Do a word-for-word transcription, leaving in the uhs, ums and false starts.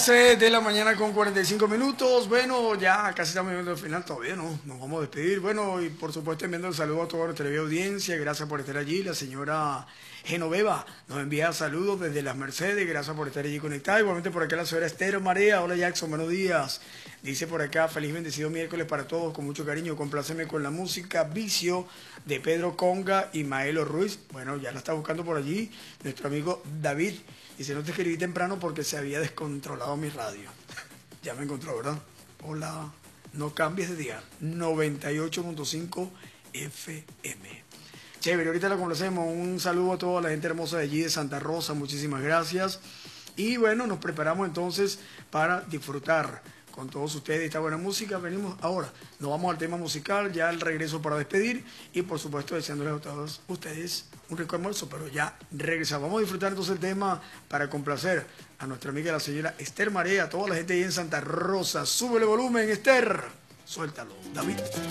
once de la mañana con cuarenta y cinco minutos. Bueno, ya casi estamos viendo el final, todavía no, nos vamos a despedir. Bueno, y por supuesto enviando el saludo a toda nuestra audiencia, gracias por estar allí. La señora Genoveva nos envía saludos desde Las Mercedes, gracias por estar allí conectada. Igualmente por acá la señora Esther Marea, hola Jackson, buenos días. Dice por acá, feliz bendecido miércoles para todos, con mucho cariño, compláceme con la música Vicio de Pedro Conga y Maelo Ruiz. Bueno, ya la está buscando por allí nuestro amigo David. Dice, no te escribí temprano porque se había descontrolado mi radio. Ya me encontró, ¿verdad? Hola, no cambies de día. noventa y ocho punto cinco F M. Chévere, ahorita la conocemos. Un saludo a toda la gente hermosa de allí de Santa Rosa. Muchísimas gracias. Y bueno, nos preparamos entonces para disfrutar con todos ustedes esta buena música. Venimos ahora, nos vamos al tema musical, ya el regreso para despedir y por supuesto deseándoles a todos ustedes un rico almuerzo, pero ya regresamos. Vamos a disfrutar entonces el tema para complacer a nuestra amiga la señora Esther Marea, a toda la gente ahí en Santa Rosa. Súbele volumen, Esther. Suéltalo, David.